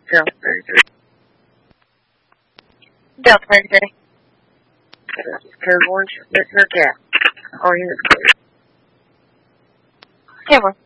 Delta 33. Delta 33. Code Orange, Mr. Cat. All units clear. Camera.